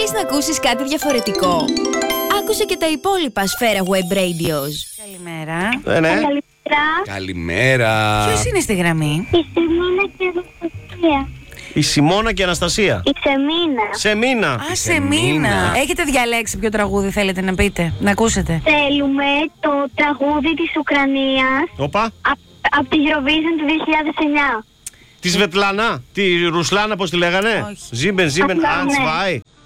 Θέλεις να ακούσεις κάτι διαφορετικό? Άκουσε και τα υπόλοιπα Σφαίρα Web Radios. Καλημέρα. Ναι. Καλημέρα. Καλημέρα. Ποιος είναι στη γραμμή? Η Σεμίνα και η Αναστασία. Η Σιμώνα και η Αναστασία. Η Σεμίνα. Σεμίνα. Α, Σεμίνα. Έχετε διαλέξει ποιο τραγούδι θέλετε να πείτε, να ακούσετε? Θέλουμε το τραγούδι της Ουκρανίας Οπα. από τη Eurovision του 2009. Τη Σβετλάνα. Τη Ρουσλάνα, πώς τη λέγανε. Όχι. Ζίμπεν, Απλά, ναι. Αντσβάι.